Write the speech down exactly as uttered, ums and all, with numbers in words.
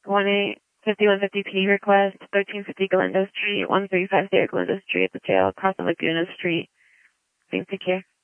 one eight fifty-one fifty P request, thirteen fifty Galindo Street, one three five zero Galindo Street at the jail, across the Laguna Street. Please take care.